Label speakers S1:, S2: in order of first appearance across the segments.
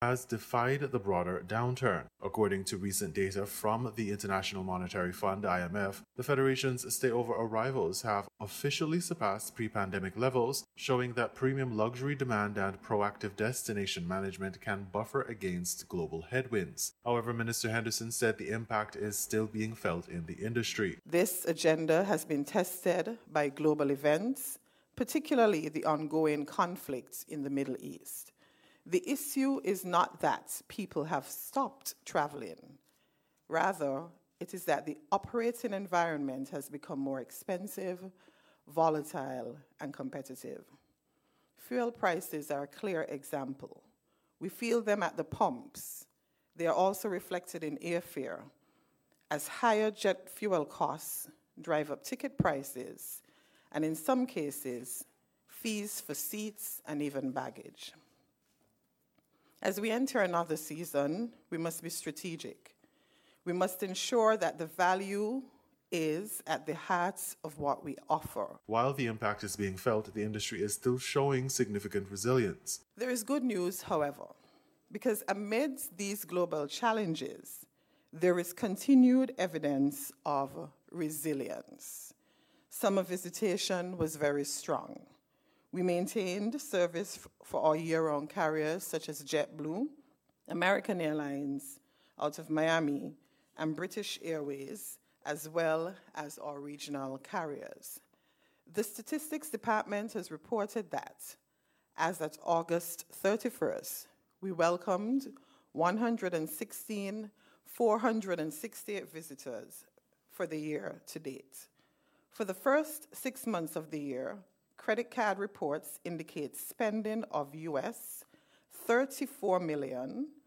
S1: has defied the broader downturn. According to recent data from the International Monetary Fund, IMF, the Federation's stayover arrivals have officially surpassed pre-pandemic levels, showing that premium luxury demand and proactive destination management can buffer against global headwinds. However, Minister Henderson said the impact is still being felt in the industry.
S2: This agenda has been tested by global events, particularly the ongoing conflicts in the Middle East. The issue is not that people have stopped traveling. Rather, it is that the operating environment has become more expensive, volatile, and competitive. Fuel prices are a clear example. We feel them at the pumps. They are also reflected in airfare, as higher jet fuel costs drive up ticket prices, and in some cases, fees for seats and even baggage. As we enter another season, we must be strategic. We must ensure that the value is at the heart of what we offer.
S1: While the impact is being felt, the industry is still showing significant resilience.
S2: There is good news, however, because amidst these global challenges, there is continued evidence of resilience. Summer visitation was very strong. We maintained service for our year-round carriers such as JetBlue, American Airlines out of Miami, and British Airways, as well as our regional carriers. The Statistics Department has reported that, as at August 31st, we welcomed 116,468 visitors for the year to date. For the first 6 months of the year, credit card reports indicate spending of US $34,534,400,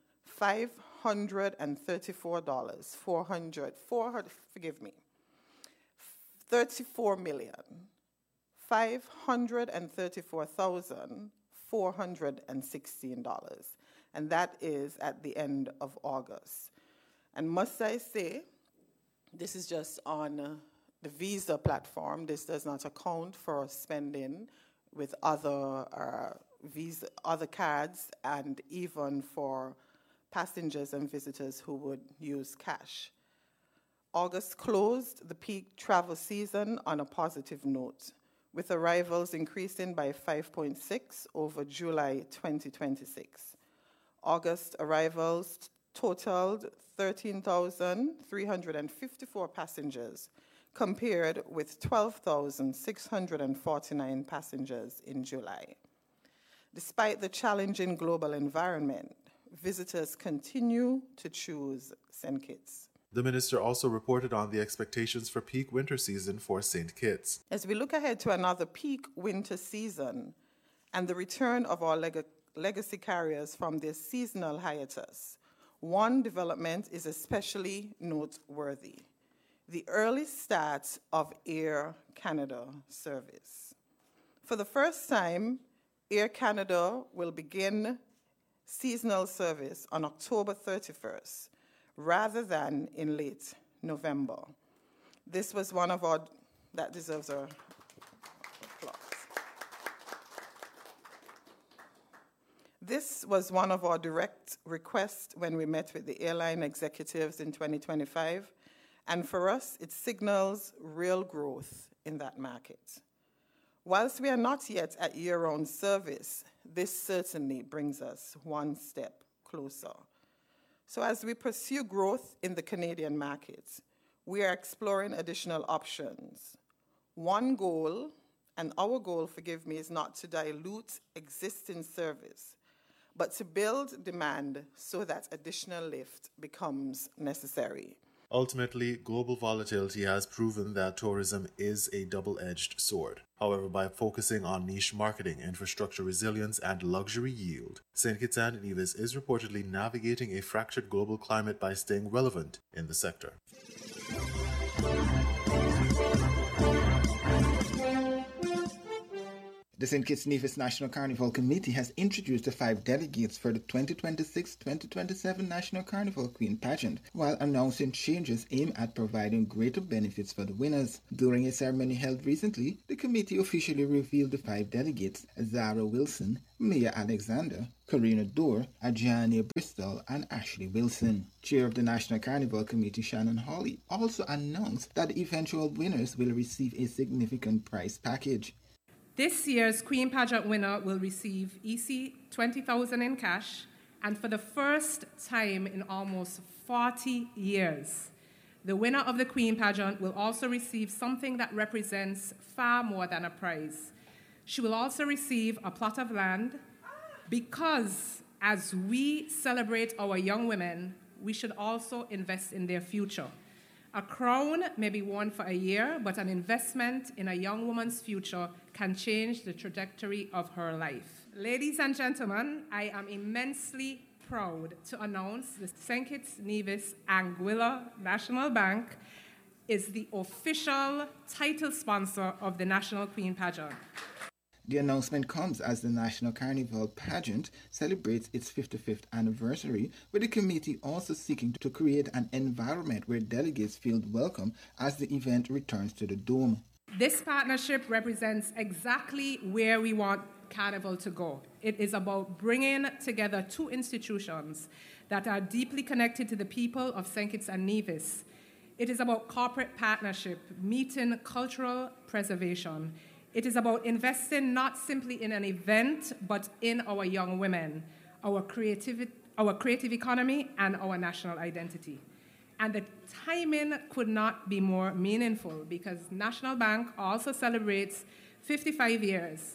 S2: $34,534,416, and that is at the end of August. And must I say, this is just on the Visa platform. This does not account for spending with other other cards, and even for passengers and visitors who would use cash. August closed the peak travel season on a positive note, with arrivals increasing by 5.6 over July 2026. August arrivals totaled 13,354 passengers, compared with 12,649 passengers in July. Despite the challenging global environment, visitors continue to choose St. Kitts.
S1: The minister also reported on the expectations for peak winter season for St. Kitts.
S2: As we look ahead to another peak winter season and the return of our legacy carriers from their seasonal hiatus, one development is especially noteworthy: the early start of Air Canada service. For the first time, Air Canada will begin seasonal service on October 31st, rather than in late November. This was one of our, that deserves a applause. This was one of our direct requests when we met with the airline executives in 2025, and for us, it signals real growth in that market. Whilst we are not yet at year-round service, this certainly brings us one step closer. So as we pursue growth in the Canadian market, we are exploring additional options. One goal, and our goal, forgive me, is not to dilute existing service, but to build demand so that additional lift becomes necessary.
S1: Ultimately, global volatility has proven that tourism is a double-edged sword. However, by focusing on niche marketing, infrastructure resilience, and luxury yield, St. Kitts and Nevis is reportedly navigating a fractured global climate by staying relevant in the sector.
S3: The St. Kitts Nevis National Carnival Committee has introduced the 5 delegates for the 2026-2027 National Carnival Queen Pageant, while announcing changes aimed at providing greater benefits for the winners. During a ceremony held recently, the committee officially revealed the 5 delegates: Zara Wilson, Mia Alexander, Karina Dorr, Adjania Bristol, and Ashley Wilson. Chair of the National Carnival Committee, Shannon Hawley, also announced that the eventual winners will receive a significant prize package.
S4: This year's Queen Pageant winner will receive $20,000 in cash, and for the first time in almost 40 years, the winner of the Queen Pageant will also receive something that represents far more than a prize. She will also receive a plot of land, because as we celebrate our young women, we should also invest in their future. A crown may be worn for a year, but an investment in a young woman's future can change the trajectory of her life. Ladies and gentlemen, I am immensely proud to announce the St. Kitts Nevis Anguilla National Bank is the official title sponsor of the National Queen Pageant.
S3: The announcement comes as the National Carnival Pageant celebrates its 55th anniversary, with the committee also seeking to create an environment where delegates feel welcome as the event returns to the Dome.
S4: This partnership represents exactly where we want Carnival to go. It is about bringing together 2 institutions that are deeply connected to the people of St. Kitts and Nevis. It is about corporate partnership, meeting cultural preservation. It is about investing not simply in an event, but in our young women, our creative economy, and our national identity. And the timing could not be more meaningful, because National Bank also celebrates 55 years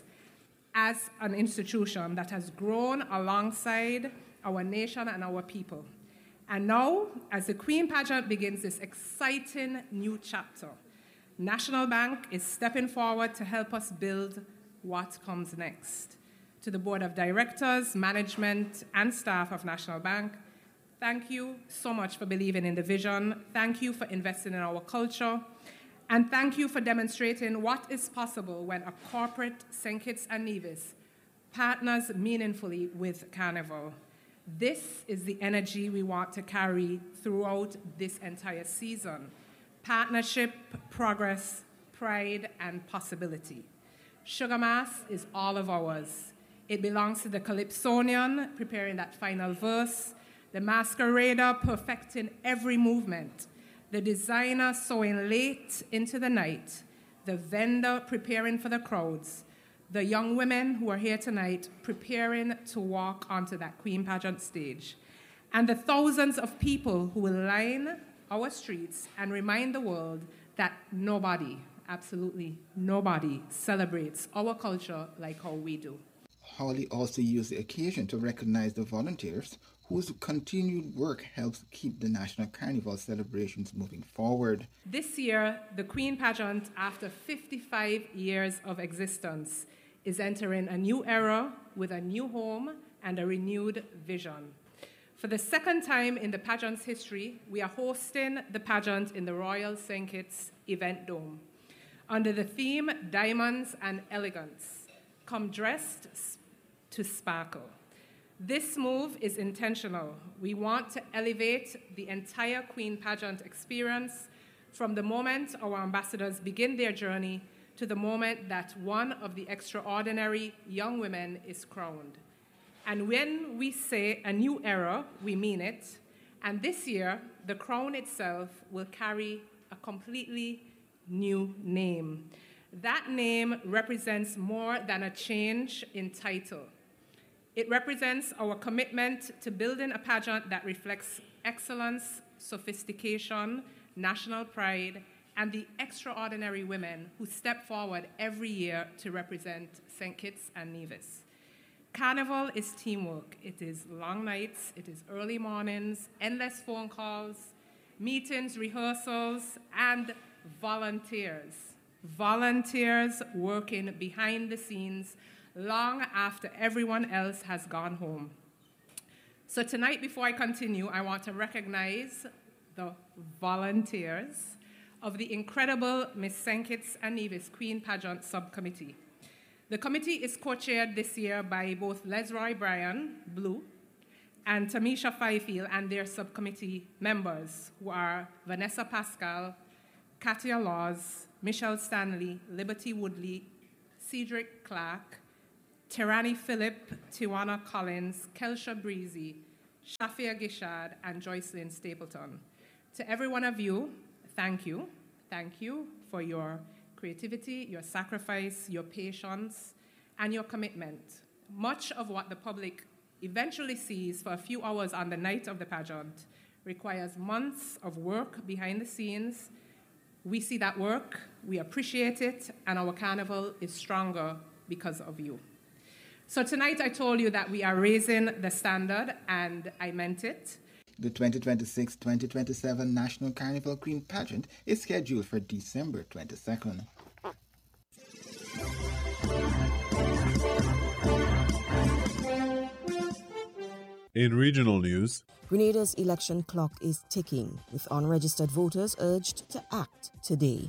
S4: as an institution that has grown alongside our nation and our people. And now, as the Queen Pageant begins this exciting new chapter, National Bank is stepping forward to help us build what comes next. To the Board of Directors, management, and staff of National Bank, thank you so much for believing in the vision. Thank you for investing in our culture. And thank you for demonstrating what is possible when a corporate St. Kitts and Nevis partners meaningfully with Carnival. This is the energy we want to carry throughout this entire season. Partnership, progress, pride, and possibility. Sugar Mass is all of ours. It belongs to the Calypsonian, preparing that final verse, the masquerader perfecting every movement, the designer sewing late into the night, the vendor preparing for the crowds, the young women who are here tonight preparing to walk onto that Queen Pageant stage, and the thousands of people who will line our streets and remind the world that nobody, absolutely nobody, celebrates our culture like how we do.
S3: Hawley also used the occasion to recognize the volunteers whose continued work helps keep the National Carnival celebrations moving forward.
S4: This year, the Queen Pageant, after 55 years of existence, is entering a new era with a new home and a renewed vision. For the second time in the pageant's history, we are hosting the pageant in the Royal St. Kitts Event Dome under the theme Diamonds and Elegance. Come dressed to sparkle. This move is intentional. We want to elevate the entire Queen Pageant experience from the moment our ambassadors begin their journey to the moment that one of the extraordinary young women is crowned. And when we say a new era, we mean it. And this year, the crown itself will carry a completely new name. That name represents more than a change in title. It represents our commitment to building a pageant that reflects excellence, sophistication, national pride, and the extraordinary women who step forward every year to represent St. Kitts and Nevis. Carnival is teamwork. It is long nights, it is early mornings, endless phone calls, meetings, rehearsals, and volunteers. Volunteers working behind the scenes long after everyone else has gone home. So tonight, before I continue, I want to recognize the volunteers of the incredible Miss St. Kitts and Nevis Queen Pageant Subcommittee. The committee is co-chaired this year by both Lesroy Bryan, Blue, and Tamisha Fifield and their subcommittee members, who are Vanessa Pascal, Katia Laws, Michelle Stanley, Liberty Woodley, Cedric Clark, Tirani Phillip, Tiwana Collins, Kelsha Breezy, Shafia Gishad, and Joycelyn Stapleton. To every one of you, thank you. Thank you for your creativity, your sacrifice, your patience, and your commitment. Much of what the public eventually sees for a few hours on the night of the pageant requires months of work behind the scenes. We see that work, we appreciate it, and our carnival is stronger because of you. So tonight I told you that we are raising the standard, and I meant it.
S3: The 2026-2027 National Carnival Queen Pageant is scheduled for December 22nd.
S1: In regional news,
S5: Grenada's election clock is ticking, with unregistered voters urged to act today.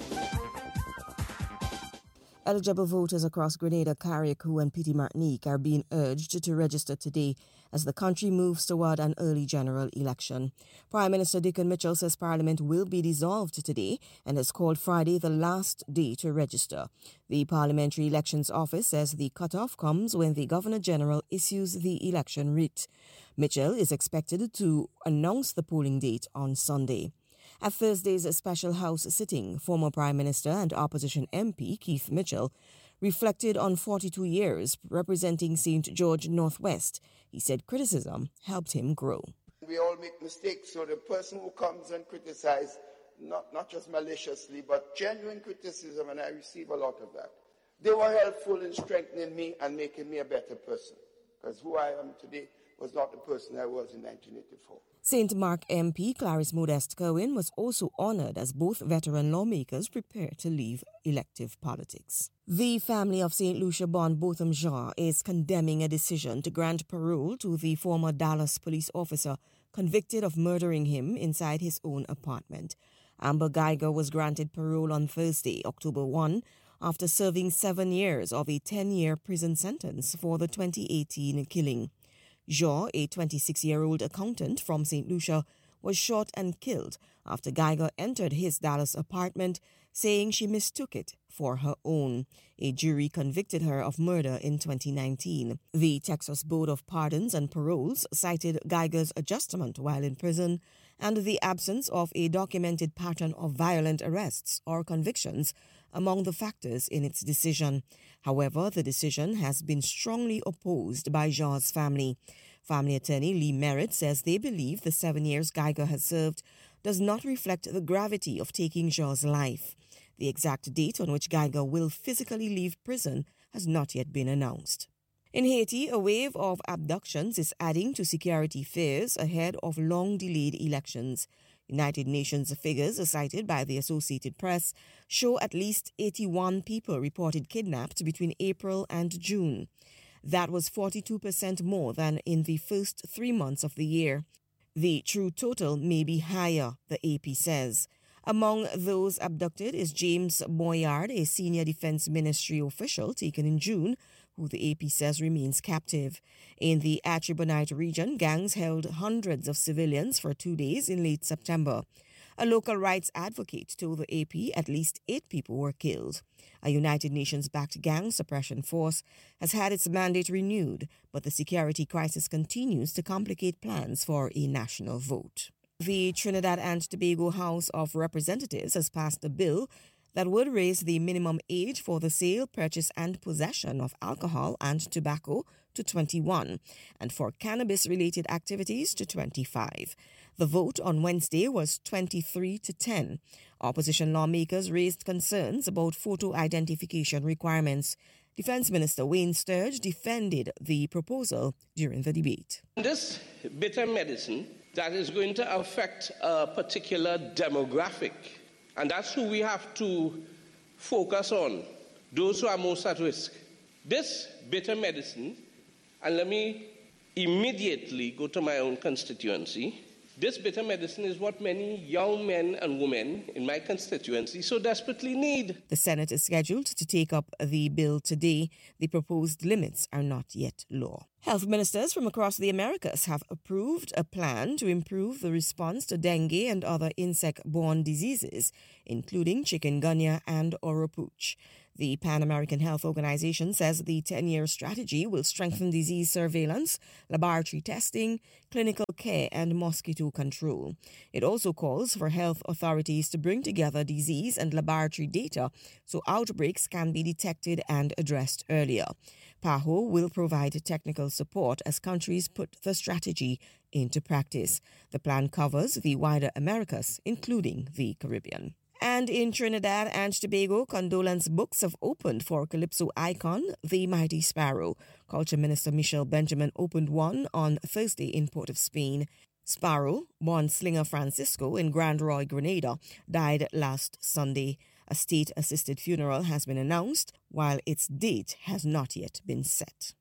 S5: Eligible voters across Grenada, Carriacou and Petite Martinique are being urged to register today as the country moves toward an early general election. Prime Minister Dickon Mitchell says Parliament will be dissolved today and has called Friday the last day to register. The Parliamentary Elections Office says the cutoff comes when the Governor-General issues the election writ. Mitchell is expected to announce the polling date on Sunday. At Thursday's special House sitting, former Prime Minister and opposition MP Keith Mitchell reflected on 42 years representing St. George Northwest. He said criticism helped him grow.
S6: We all make mistakes, so the person who comes and criticizes, not just maliciously, but genuine criticism, and I receive a lot of that. They were helpful in strengthening me and making me a better person, because who I am today was not the person I was in 1984.
S5: St. Mark MP Clarice Modeste Kerwin was also honoured as both veteran lawmakers prepare to leave elective politics. The family of St. Lucia Bon Botham Jean is condemning a decision to grant parole to the former Dallas police officer convicted of murdering him inside his own apartment. Amber Geiger was granted parole on Thursday, October 1, after serving 7 years of a 10-year prison sentence for the 2018 killing. Jean, a 26-year-old accountant from St. Lucia, was shot and killed after Geiger entered his Dallas apartment, saying she mistook it for her own. A jury convicted her of murder in 2019. The Texas Board of Pardons and Paroles cited Geiger's adjustment while in prison and the absence of a documented pattern of violent arrests or convictions among the factors in its decision. However, the decision has been strongly opposed by Jean's family. Family attorney Lee Merritt says they believe the 7 years Geiger has served does not reflect the gravity of taking Jean's life. The exact date on which Geiger will physically leave prison has not yet been announced. In Haiti, a wave of abductions is adding to security fears ahead of long-delayed elections. United Nations figures cited by the Associated Press show at least 81 people reported kidnapped between April and June. That was 42% more than in the first 3 months of the year. The true total may be higher, the AP says. Among those abducted is James Boyard, a senior Defense Ministry official taken in June, who the AP says remains captive. In the Artibonite region, gangs held hundreds of civilians for 2 days in late September. A local rights advocate told the AP at least 8 people were killed. A United Nations-backed gang suppression force has had its mandate renewed, but the security crisis continues to complicate plans for a national vote. The Trinidad and Tobago House of Representatives has passed a bill that would raise the minimum age for the sale, purchase and possession of alcohol and tobacco to 21 and for cannabis-related activities to 25. The vote on Wednesday was 23-10. Opposition lawmakers raised concerns about photo identification requirements. Defense Minister Wayne Sturge defended the proposal during the debate.
S7: This bitter medicine that is going to affect a particular demographic, and that's who we have to focus on, those who are most at risk. This bitter medicine, and let me immediately go to my own constituency, This bitter medicine is what many young men and women in my constituency so desperately need.
S5: The Senate is scheduled to take up the bill today. The proposed limits are not yet law. Health ministers from across the Americas have approved a plan to improve the response to dengue and other insect-borne diseases, including chikungunya and oropouche. The Pan American Health Organization says the 10-year strategy will strengthen disease surveillance, laboratory testing, clinical care, and mosquito control. It also calls for health authorities to bring together disease and laboratory data so outbreaks can be detected and addressed earlier. PAHO will provide technical support as countries put the strategy into practice. The plan covers the wider Americas, including the Caribbean. And in Trinidad and Tobago, condolence books have opened for Calypso icon, the Mighty Sparrow. Culture Minister Michelle Benjamin opened one on Thursday in Port of Spain. Sparrow, born Slinger Francisco in Grand Roy, Grenada, died last Sunday. A state-assisted funeral has been announced, while its date has not yet been set.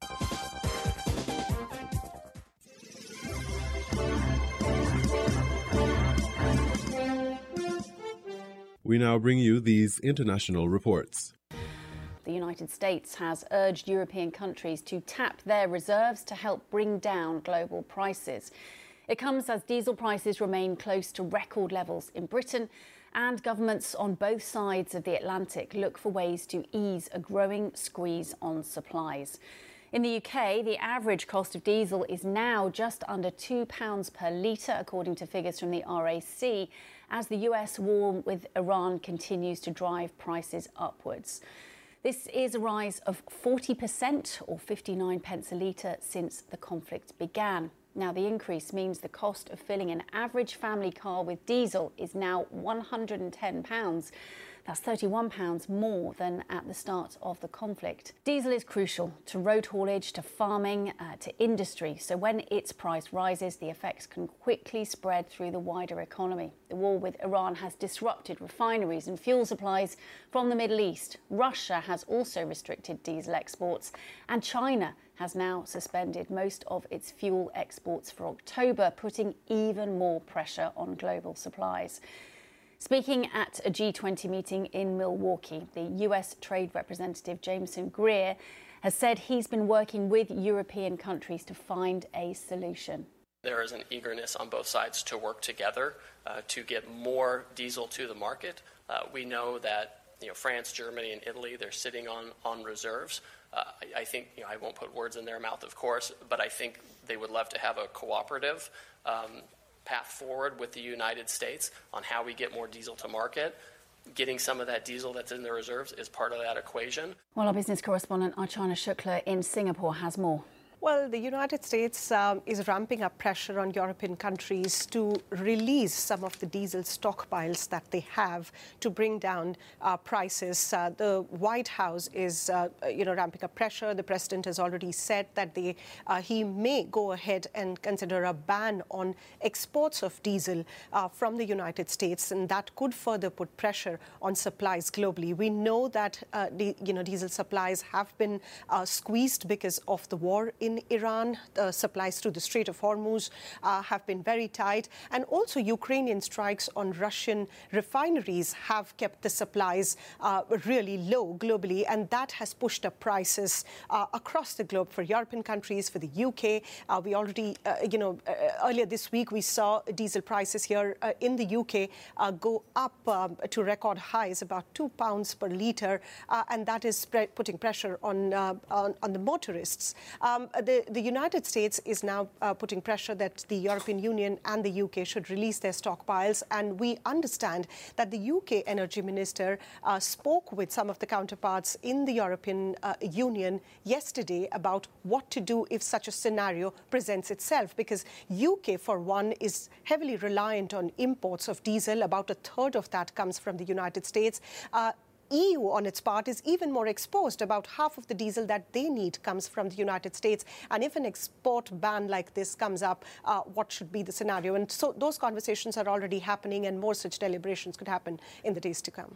S1: We now bring you these international reports.
S8: The United States has urged European countries to tap their reserves to help bring down global prices. It comes as diesel prices remain close to record levels in Britain, and governments on both sides of the Atlantic look for ways to ease a growing squeeze on supplies. In the UK, the average cost of diesel is now just under £2 per litre, according to figures from the RAC, as the US war with Iran continues to drive prices upwards. This is a rise of 40% or 59 pence a litre since the conflict began. Now, the increase means the cost of filling an average family car with diesel is now £110. That's £31 more than at the start of the conflict. Diesel is crucial to road haulage, to farming, to industry. So when its price rises, the effects can quickly spread through the wider economy. The war with Iran has disrupted refineries and fuel supplies from the Middle East. Russia has also restricted diesel exports, and China has now suspended most of its fuel exports for October, putting even more pressure on global supplies. Speaking at a G20 meeting in Milwaukee, the US Trade Representative Jameson Greer has said he's been working with European countries to find a solution.
S9: There is an eagerness on both sides to work together to get more diesel to the market. We know that France, Germany, and Italy, they're sitting on reserves. I think, I won't put words in their mouth, of course, but I think they would love to have a cooperative path forward with the United States on how we get more diesel to market. Getting some of that diesel that's in the reserves is part of that equation.
S8: Well, our business correspondent Archana Shukla in Singapore has more.
S10: Well, the United States is ramping up pressure on European countries to release some of the diesel stockpiles that they have to bring down prices. The White House is, ramping up pressure. The president has already said that he may go ahead and consider a ban on exports of diesel from the United States, and that could further put pressure on supplies globally. We know that diesel supplies have been squeezed because of the war in Iran. The supplies through the Strait of Hormuz have been very tight, and also Ukrainian strikes on Russian refineries have kept the supplies really low globally, and that has pushed up prices across the globe for European countries, for the UK. We already, earlier this week we saw diesel prices here in the UK go up to record highs, about £2 per litre, and that is putting pressure on the motorists. The United States is now putting pressure that the European Union and the UK should release their stockpiles, and we understand that the UK Energy Minister spoke with some of the counterparts in the European Union yesterday about what to do if such a scenario presents itself, because UK, for one, is heavily reliant on imports of diesel. About a third of that comes from the United States. EU, on its part, is even more exposed. About half of the diesel that they need comes from the United States. And if an export ban like this comes up, what should be the scenario? And so those conversations are already happening, and more such deliberations could happen in the days to come.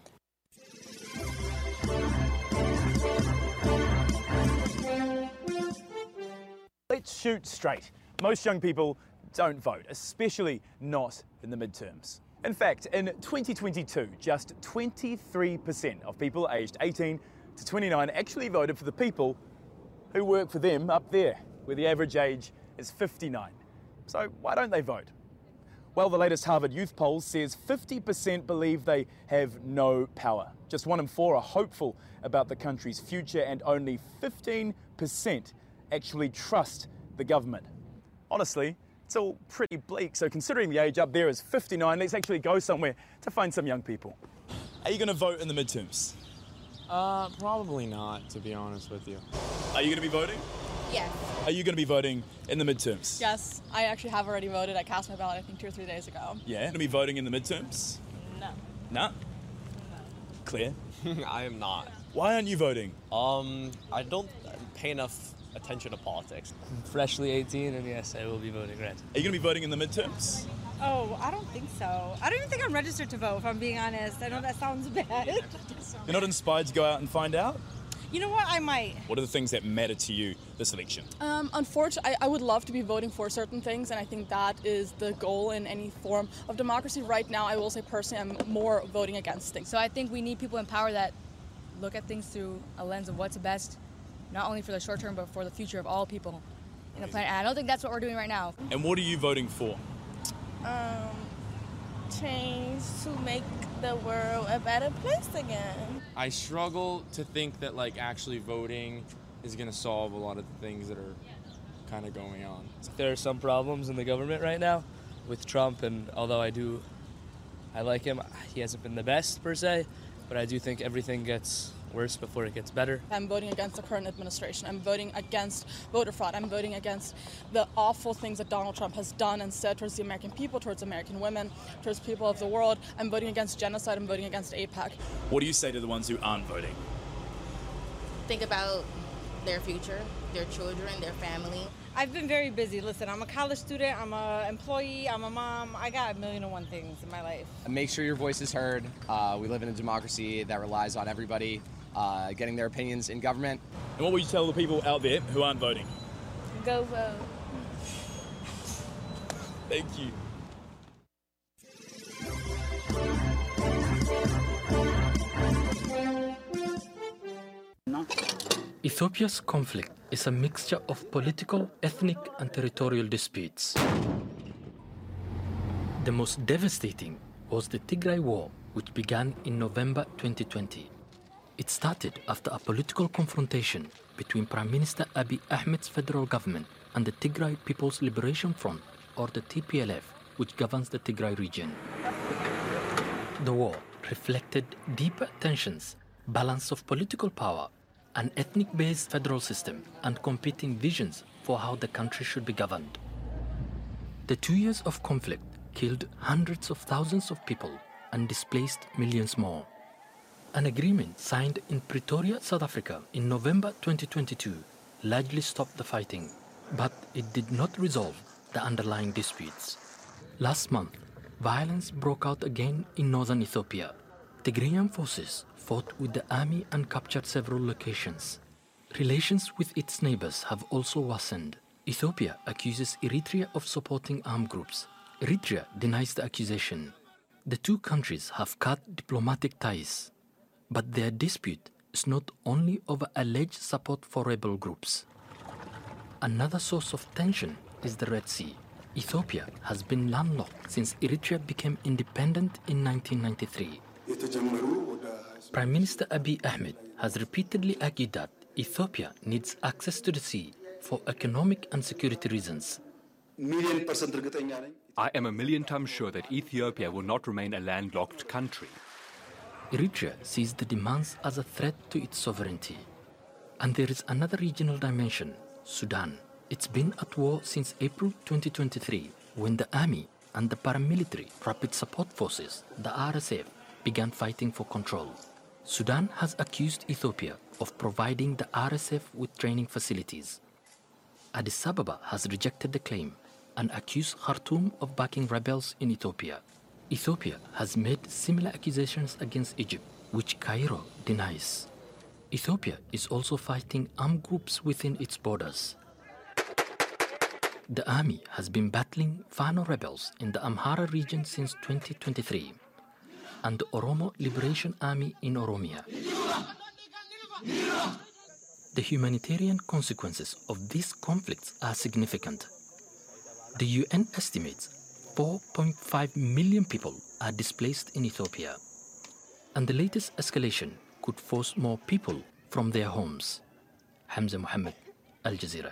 S11: Let's shoot straight. Most young people don't vote, especially not in the midterms. In fact, in 2022, just 23% of people aged 18 to 29 actually voted for the people who work for them up there, where the average age is 59. So why don't they vote? Well, the latest Harvard Youth poll says 50% believe they have no power. Just 1 in 4 are hopeful about the country's future, and only 15% actually trust the government. Honestly, it's all pretty bleak, so considering the age up there is 59, let's actually go somewhere to find some young people. Are you going to vote in the midterms?
S12: Probably not, to be honest with you.
S11: Are you going to be voting?
S13: Yes.
S11: Are you going to be voting in the midterms?
S13: Yes, I actually have already voted. I cast my ballot, I think, 2 or 3 days ago.
S11: Yeah? Going to be voting in the midterms?
S13: No.
S11: Nah? Claire?
S12: I am not.
S11: Why aren't you voting?
S12: I don't pay enough attention to politics.
S14: Freshly 18, and yes, I will be voting red.
S11: Are you going to be voting in the midterms?
S15: Oh, I don't think so. I don't even think I'm registered to vote, if I'm being honest. I know that sounds bad.
S11: You're not inspired to go out and find out?
S15: You know what? I might.
S11: What are the things that matter to you this election?
S13: Unfortunately, I would love to be voting for certain things, and I think that is the goal in any form of democracy. Right now, I will say personally, I'm more voting against things.
S16: So I think we need people in power that look at things through a lens of what's best, not only for the short term, but for the future of all people in the planet. And I don't think that's what we're doing right now.
S11: And what are you voting for?
S17: Change to make the world a better place again.
S12: I struggle to think that actually voting is going to solve a lot of the things that are kind of going on.
S14: There are some problems in the government right now with Trump, and although I like him, he hasn't been the best per se, but I do think everything gets worse before it gets better.
S13: I'm voting against the current administration. I'm voting against voter fraud. I'm voting against the awful things that Donald Trump has done and said towards the American people, towards American women, towards people of the world. I'm voting against genocide. I'm voting against AIPAC.
S11: What do you say to the ones who aren't voting?
S17: Think about their future, their children, their family.
S15: I've been very busy. Listen, I'm a college student, I'm an employee, I'm a mom. I got 1,000,001 things in my life.
S18: Make sure your voice is heard. We live in a democracy that relies on everybody getting their opinions in government.
S11: And what will you tell the people out there who aren't voting?
S17: Go vote.
S11: Thank you.
S19: Ethiopia's conflict is a mixture of political, ethnic, and territorial disputes. The most devastating was the Tigray War, which began in November 2020. It started after a political confrontation between Prime Minister Abiy Ahmed's federal government and the Tigray People's Liberation Front, or the TPLF, which governs the Tigray region. The war reflected deeper tensions, balance of political power, an ethnic-based federal system, and competing visions for how the country should be governed. The 2 years of conflict killed hundreds of thousands of people and displaced millions more. An agreement signed in Pretoria, South Africa in November 2022 largely stopped the fighting, but it did not resolve the underlying disputes. Last month, violence broke out again in northern Ethiopia. Tigrayan forces fought with the army and captured several locations. Relations with its neighbors have also worsened. Ethiopia accuses Eritrea of supporting armed groups. Eritrea denies the accusation. The two countries have cut diplomatic ties. But their dispute is not only over alleged support for rebel groups. Another source of tension is the Red Sea. Ethiopia has been landlocked since Eritrea became independent in 1993. Prime Minister Abiy Ahmed has repeatedly argued that Ethiopia needs access to the sea for economic and security reasons.
S20: I am 1,000,000% sure that Ethiopia will not remain a landlocked country.
S19: Eritrea sees the demands as a threat to its sovereignty. And there is another regional dimension, Sudan. It's been at war since April 2023, when the army and the paramilitary Rapid Support Forces, the RSF, began fighting for control. Sudan has accused Ethiopia of providing the RSF with training facilities. Addis Ababa has rejected the claim and accused Khartoum of backing rebels in Ethiopia. Ethiopia has made similar accusations against Egypt, which Cairo denies. Ethiopia is also fighting armed groups within its borders. The army has been battling Fano rebels in the Amhara region since 2023 and the Oromo Liberation Army in Oromia. The humanitarian consequences of these conflicts are significant. The UN estimates 4.5 million people are displaced in Ethiopia, and the latest escalation could force more people from their homes. Hamza Mohammed, Al Jazeera.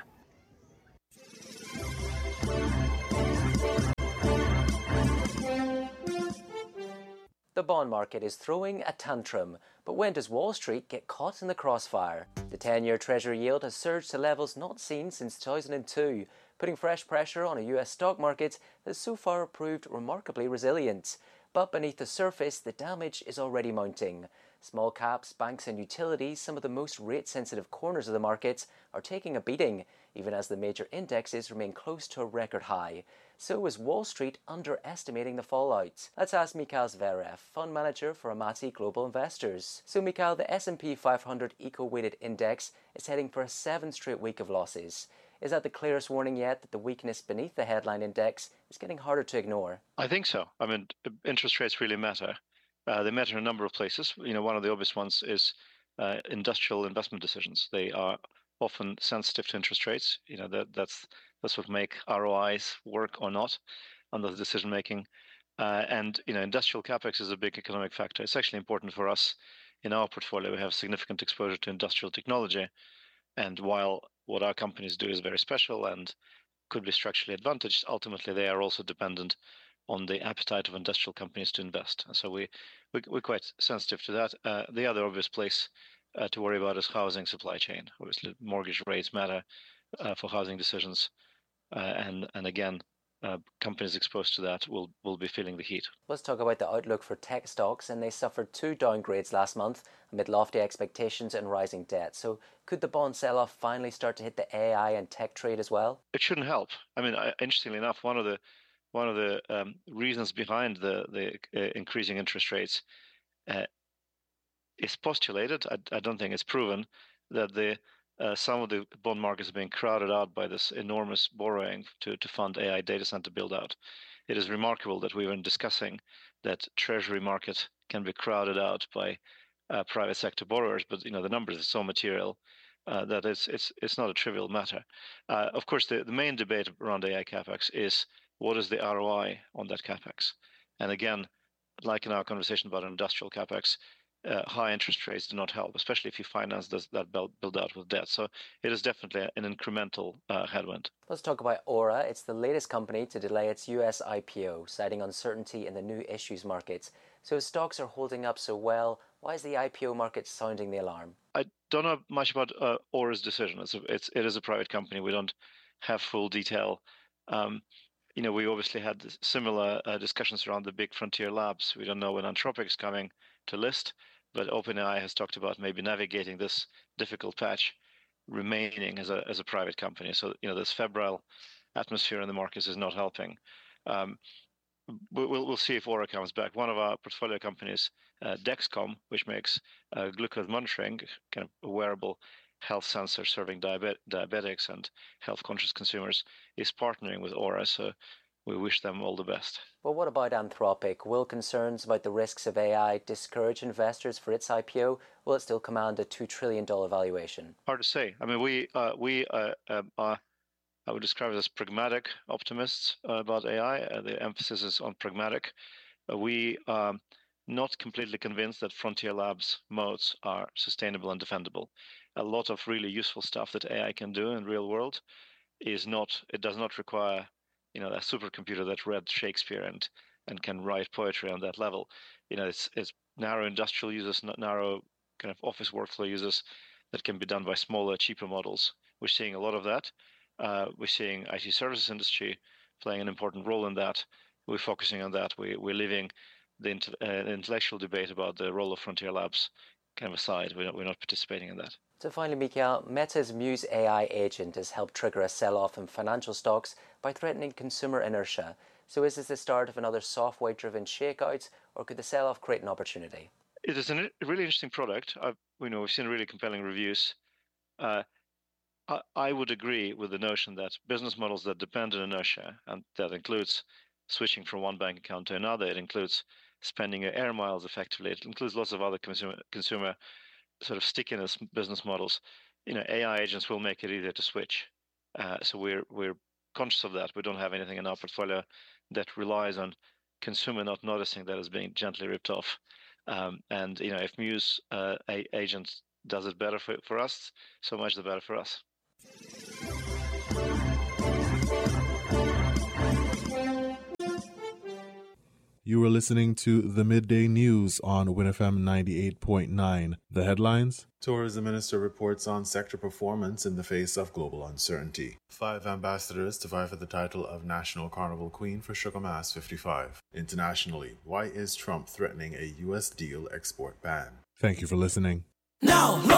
S21: The bond market is throwing a tantrum, but when does Wall Street get caught in the crossfire? The 10-year Treasury yield has surged to levels not seen since 2002, putting fresh pressure on a US stock market that has so far proved remarkably resilient. But beneath the surface, the damage is already mounting. Small caps, banks and utilities, some of the most rate-sensitive corners of the market, are taking a beating, even as the major indexes remain close to a record high. So is Wall Street underestimating the fallout? Let's ask Mikhail Zverev, fund manager for Amati Global Investors. So Mikhail, the S&P 500 eco-weighted index is heading for a 7th straight week of losses. Is that the clearest warning yet that the weakness beneath the headline index is getting harder to ignore?
S22: I think so. I mean, interest rates really matter. They matter in a number of places. One of the obvious ones is industrial investment decisions. They are often sensitive to interest rates. That's what make ROIs work or not under the decision making. And industrial capex is a big economic factor. It's actually important for us in our portfolio. We have significant exposure to industrial technology, and while what our companies do is very special and could be structurally advantaged, ultimately they are also dependent on the appetite of industrial companies to invest. And so we're quite sensitive to that. The other obvious place to worry about is housing supply chain. Obviously, mortgage rates matter for housing decisions, and again, companies exposed to that will be feeling the heat.
S21: Let's talk about the outlook for tech stocks, and they suffered 2 downgrades last month amid lofty expectations and rising debt. So could the bond sell-off finally start to hit the AI and tech trade as well?
S22: It shouldn't help. I mean, interestingly enough, one of the reasons behind the increasing interest rates is postulated. I don't think it's proven that some of the bond markets are being crowded out by this enormous borrowing to fund AI data center build out. It is remarkable that we were discussing that treasury market can be crowded out by private sector borrowers, but the numbers are so material that it's not a trivial matter. Of course, the main debate around AI capex is what is the ROI on that capex, and again, like in our conversation about industrial capex, high interest rates do not help, especially if you finance that build out with debt. So it is definitely an incremental headwind.
S21: Let's talk about Aura. It's the latest company to delay its US IPO, citing uncertainty in the new issues markets. So if stocks are holding up so well, why is the IPO market sounding the alarm?
S22: I don't know much about Aura's decision. It is a private company. We don't have full detail. We obviously had similar discussions around the big frontier labs. We don't know when Anthropic is coming to list, but OpenAI has talked about maybe navigating this difficult patch, remaining as a private company. So this febrile atmosphere in the markets is not helping. We'll see if Aura comes back. One of our portfolio companies, Dexcom, which makes glucose monitoring, kind of a wearable health sensor serving diabetics and health-conscious consumers, is partnering with Aura. So we wish them all the best.
S21: Well, what about Anthropic? Will concerns about the risks of AI discourage investors for its IPO? Will it still command a $2 trillion valuation?
S22: Hard to say. I mean, we I would describe it as pragmatic optimists about AI. The emphasis is on pragmatic. We are not completely convinced that Frontier Labs moats are sustainable and defendable. A lot of really useful stuff that AI can do in real world does not require a supercomputer that read Shakespeare and can write poetry on that level. It's narrow industrial uses, narrow kind of office workflow uses that can be done by smaller, cheaper models. We're seeing a lot of that. We're seeing IT services industry playing an important role in that. We're focusing on that. We're leaving the intellectual debate about the role of Frontier Labs kind of aside. We're not participating in that.
S21: So finally, Mikhail, Meta's Muse AI agent has helped trigger a sell-off in financial stocks by threatening consumer inertia. So is this the start of another software-driven shakeout, or could the sell-off create an opportunity?
S22: It is a really interesting product. We've seen really compelling reviews. I would agree with the notion that business models that depend on inertia, and that includes switching from one bank account to another, it includes spending your air miles effectively, it includes lots of other consumer sort of stickiness business models. AI agents will make it easier to switch. So we're conscious of that. We don't have anything in our portfolio that relies on consumer not noticing that it's being gently ripped off. And if Muse agent does it better for us, so much the better for us.
S1: You were listening to the Midday News on WinFM 98.9. The headlines: Tourism Minister reports on sector performance in the face of global uncertainty. 5 ambassadors to vie for the title of National Carnival Queen for Sugar Mass 55. Internationally, why is Trump threatening a U.S. deal export ban? Thank you for listening.
S2: Now